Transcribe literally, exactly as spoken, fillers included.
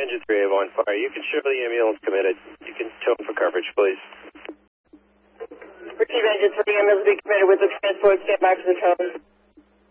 Engine three Ava on fire. You can show the ambulance committed. You can tone for coverage, please. Receive Engine three, ambulance be committed with the transport. Stand by for the tone.